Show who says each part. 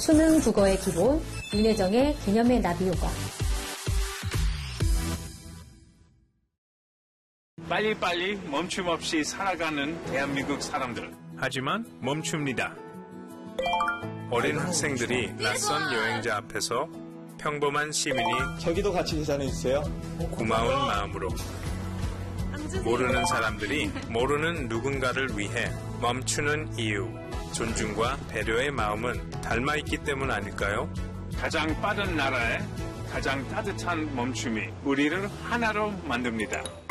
Speaker 1: 수능 국어의 기본, 윤혜정의 개념의 나비효과.
Speaker 2: 빨리빨리 멈춤 없이 살아가는 대한민국 사람들. 하지만 멈춥니다. 어린 학생들이 낯선 여행자 앞에서 평범한 시민이
Speaker 3: 저기도 같이 계산해주세요.
Speaker 2: 고마운 마음으로 모르는 사람들이 모르는 누군가를 위해 멈추는 이유, 존중과 배려의 마음은 닮아있기 때문 아닐까요? 가장 빠른 나라에 가장 따뜻한 멈춤이 우리를 하나로 만듭니다.